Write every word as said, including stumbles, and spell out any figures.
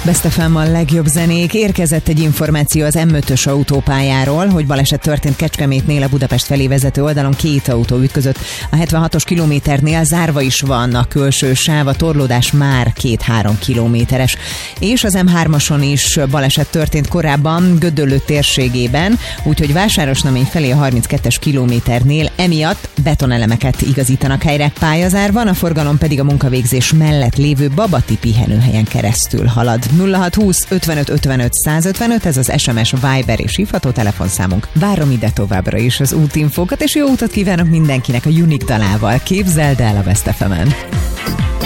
Best ef em a legjobb zenék. Érkezett egy információ az em ötös autópályáról, hogy baleset történt Kecskemétnél a Budapest felé vezető oldalon, két autó ütközött. A hetvenhatos kilométernél zárva is van a külső sáv, a torlódás már két-három kilométeres. És az em hármason is baleset történt korábban Gödöllő térségében, úgyhogy Vásárosnamény felé a harminckettes kilométernél emiatt betonelemeket igazítanak helyre. Pályazár van, a forgalom pedig a munkavégzés mellett lévő Babati pihenőhelyen keresztül halad. nulla hat húsz ötvenöt ötvenöt százötvenöt, ez az es em es, Viber és hívható telefonszámunk. Várom ide továbbra is az útinfókat, és jó utat kívánok mindenkinek a Unique dalával. Képzeld el a Best ef emen.